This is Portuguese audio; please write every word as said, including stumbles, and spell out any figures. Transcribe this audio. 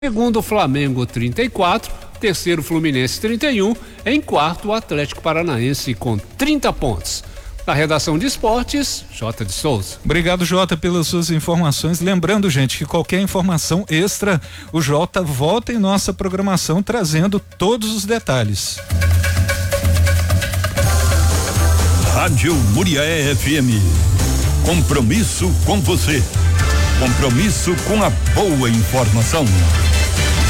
Segundo, o Flamengo trinta e quatro, terceiro Fluminense trinta e um, em quarto o Atlético Paranaense com trinta pontos. Da redação de esportes, Jota de Souza. Obrigado, Jota, pelas suas informações. Lembrando, gente, que qualquer informação extra, o Jota volta em nossa programação trazendo todos os detalhes. Rádio Muriaé F M. Compromisso com você. Compromisso com a boa informação.